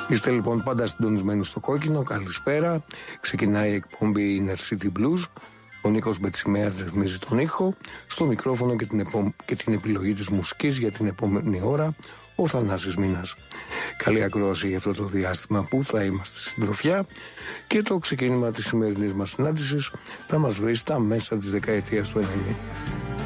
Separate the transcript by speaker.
Speaker 1: Είστε λοιπόν πάντα συντονισμένοι στο κόκκινο. Καλησπέρα. Ξεκινάει η εκπομπή Inner City Blues. Ο Νίκος Μπετσιμέας ρυθμίζει τον ήχο. Στο μικρόφωνο και την επιλογή της μουσικής για την επόμενη ώρα ο Θανάσης Μίνας. Καλή ακρόαση για αυτό το διάστημα που θα είμαστε στην συντροφιά, και το ξεκίνημα της σημερινής μας συνάντησης θα μας βρει στα μέσα της δεκαετίας του 90.